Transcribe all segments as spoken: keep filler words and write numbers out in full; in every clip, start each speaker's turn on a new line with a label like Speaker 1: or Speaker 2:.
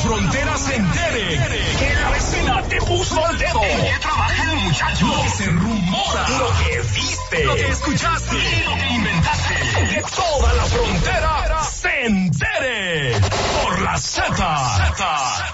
Speaker 1: frontera se entere. Que la vecina te puso el dedo. En que trabaja el muchacho. Lo que se rumora. Lo que viste. Lo que escuchaste. Y lo que inventaste. Que toda la frontera se entere. Por la Z. Z.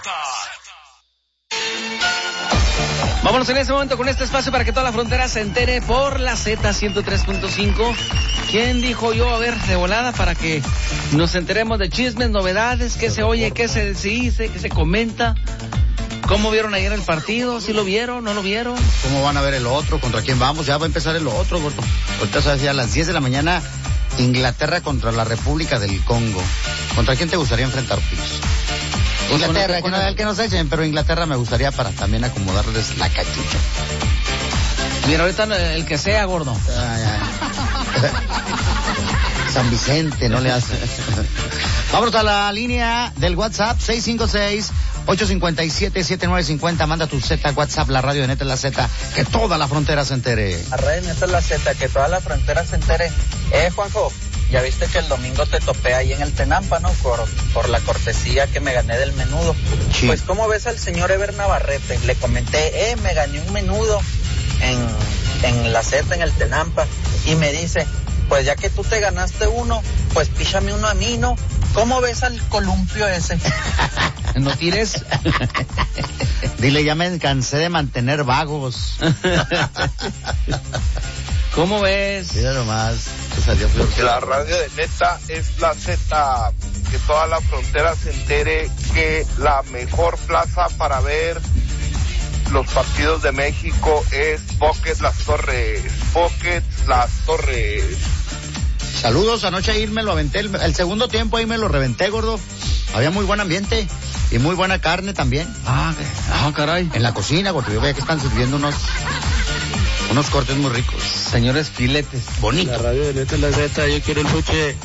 Speaker 2: Vámonos en este momento con este espacio para que toda la frontera se entere por la Z ciento tres punto cinco. ¿Quién dijo yo? A ver, de volada, para que nos enteremos de chismes, novedades, qué se oye, qué se dice, qué se comenta. ¿Cómo vieron ayer el partido? ¿Sí lo vieron? ¿No lo vieron?
Speaker 3: ¿Cómo van a ver el otro? ¿Contra quién vamos? Ya va a empezar el otro, gordo. Ahorita se decía a las diez de la mañana, Inglaterra contra la República del Congo. ¿Contra quién te gustaría enfrentar, Pix? Inglaterra, que no, el que nos echen, pero Inglaterra me gustaría para también acomodarles la cachucha.
Speaker 2: Mira, ahorita el que sea, gordo.
Speaker 3: Ay, ay. San Vicente, no le hace. Vámonos a la línea del WhatsApp, seis cinco seis, ocho cinco siete, siete nueve cinco cero. Manda tu Z WhatsApp, la radio de Neta es la Z, que toda la frontera se entere.
Speaker 4: La radio de Neta es la Z, que toda la frontera se entere. Eh, Juanjo, ya viste que el domingo te topé ahí en el Tenampa, ¿no? Por, por la cortesía que me gané del menudo. Sí. Pues, ¿cómo ves al señor Ever Navarrete? Le comenté, eh, me gané un menudo en, en la Z, en el Tenampa. Y me dice, pues ya que tú te ganaste uno, pues píchame uno a mí, ¿no? ¿Cómo ves al columpio ese?
Speaker 2: No tires.
Speaker 3: Dile, ya me cansé de mantener vagos.
Speaker 2: ¿Cómo ves?
Speaker 3: Mira nomás, te salió peor que
Speaker 5: la radio de Neta es la Z, que toda la frontera se entere que la mejor plaza para ver los partidos de México es Pocket Las Torres. Pocket Las Torres.
Speaker 3: Saludos, anoche ahí me lo aventé, el, el segundo tiempo ahí me lo reventé, gordo. Había muy buen ambiente y muy buena carne también.
Speaker 2: Ah, ah caray.
Speaker 3: En la cocina, gordo, yo veo que están sirviendo unos unos cortes muy ricos.
Speaker 2: Señores filetes.
Speaker 3: Bonito.
Speaker 6: La radio de Neta es la Z, yo quiero el buche.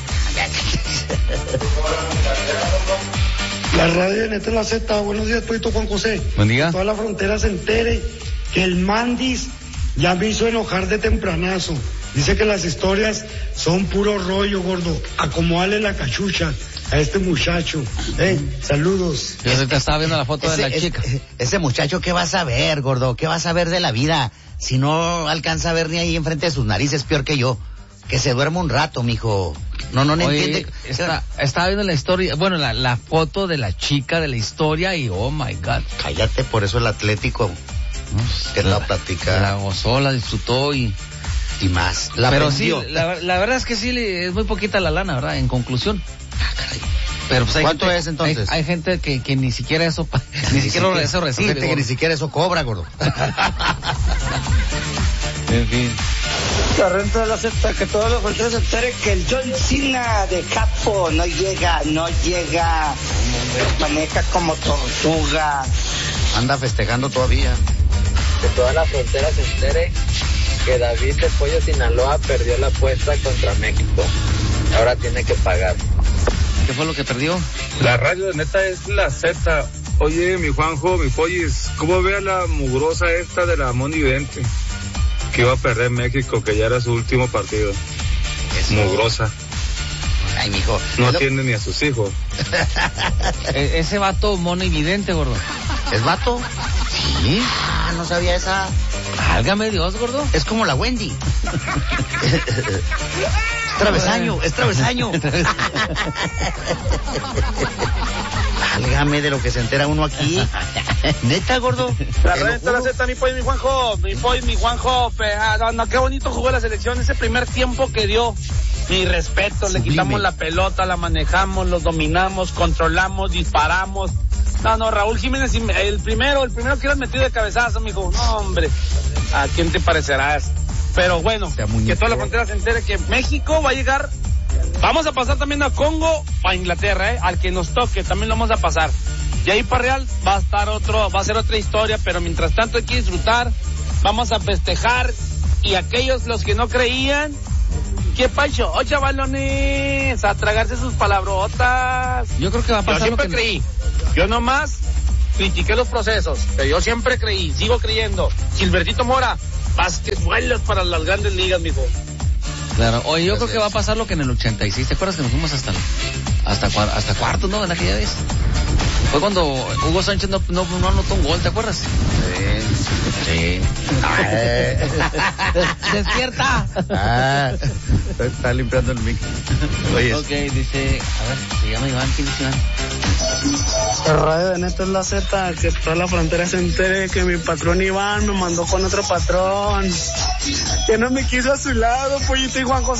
Speaker 6: La radio de Neta es la Z, buenos días, Tuito Juan José.
Speaker 2: Buen día.
Speaker 6: Toda la frontera se entere que el Mandis ya me hizo enojar de tempranazo. Dice que las historias son puro rollo, gordo. Acomódale la cachucha a este muchacho. Eh, saludos.
Speaker 2: Yo te estaba viendo la foto
Speaker 3: ese,
Speaker 2: de la chica.
Speaker 3: Ese, ese muchacho, ¿qué va a saber, gordo? ¿Qué va a saber de la vida? Si no alcanza a ver ni ahí enfrente de sus narices, peor que yo. Que se duerma un rato, mijo. No, no, no
Speaker 2: Oye,
Speaker 3: entiende.
Speaker 2: Está, estaba viendo la historia, bueno, la, la foto de la chica de la historia y oh my God.
Speaker 3: Cállate, por eso el Atlético no, que la, la platica.
Speaker 2: La gozó, la disfrutó y...
Speaker 3: Y más. La
Speaker 2: Pero
Speaker 3: aprendió.
Speaker 2: sí, la, la verdad es que sí, es muy poquita la lana, ¿verdad? En conclusión.
Speaker 3: Ah, caray.
Speaker 2: Pero pues hay
Speaker 3: ¿Cuánto
Speaker 2: gente,
Speaker 3: es entonces?
Speaker 2: Hay, hay gente que, que ni siquiera eso, ni, ni siquiera, siquiera eso recibe.
Speaker 3: Gente que ni siquiera eso cobra, gordo.
Speaker 2: En fin.
Speaker 7: La renta de la Z, que todos los fronteras se enteren que el John Cena de Japón no llega, no llega. Maneja como tortuga.
Speaker 3: Anda festejando todavía.
Speaker 4: Que toda la frontera se entere que David de Pollo Sinaloa perdió la apuesta contra México. Ahora tiene que pagar.
Speaker 2: ¿Qué fue lo que perdió?
Speaker 8: La radio de Neta es la Z. Oye, mi Juanjo, mi Pollis, ¿cómo ve a la mugrosa esta de la Moni Vente? Que iba a perder México, que ya era su último partido. Eso. Mugrosa.
Speaker 3: Ay, mijo.
Speaker 8: No atiende ni a sus hijos.
Speaker 2: e- ese vato mono evidente, gordo.
Speaker 3: ¿Es vato?
Speaker 2: Sí.
Speaker 3: Ah, no sabía esa.
Speaker 2: Válgame Dios, gordo.
Speaker 3: Es como la Wendy. Es travesaño, es travesaño. Válgame de lo que se entera uno aquí. Neta, gordo.
Speaker 9: La renta, la Z, mi pollo, mi Juanjo, mi pollo, mi Juanjo. Pe, ah, no, no, qué bonito jugó la selección. Ese primer tiempo que dio, mi respeto. Sublime. Le quitamos la pelota, la manejamos, los dominamos, controlamos, disparamos. No, no, Raúl Jiménez, el primero, el primero que lo has metido de cabezazo, mijo. No, hombre, ¿a quién te parecerás? Pero bueno, que toda la frontera se entere que México va a llegar. Vamos a pasar también a Congo, a Inglaterra, ¿eh? Al que nos toque, también lo vamos a pasar. Y ahí para Real va a estar otro, va a ser otra historia, pero mientras tanto hay que disfrutar, vamos a festejar, y aquellos los que no creían, ¿qué pacho? Oh, chavalones, a tragarse sus palabrotas.
Speaker 2: Yo creo que va a pasar.
Speaker 9: Yo siempre
Speaker 2: lo que
Speaker 9: creí, no... yo nomás critiqué los procesos, pero yo siempre creí, sigo creyendo. Gilbertito Mora, basquetbolos para las grandes ligas, mijo.
Speaker 2: Claro, oye, yo Gracias. creo que va a pasar lo que en el ochenta y seis, ¿te acuerdas que nos fuimos hasta hasta hasta cuarto, ¿no? En aquella vez. Fue cuando Hugo Sánchez no, no, no anotó un gol, ¿te acuerdas?
Speaker 3: Sí. Sí.
Speaker 2: ¡Despierta!
Speaker 3: Ah, está limpiando el mic. Oye.
Speaker 2: Ok, dice, a ver, se llama Iván, ¿quién es Iván?
Speaker 10: El radio de Neto es la Z, que toda la frontera se entere que mi patrón Iván me mandó con otro patrón. Que no me quiso a su lado, Pollito y Juan José.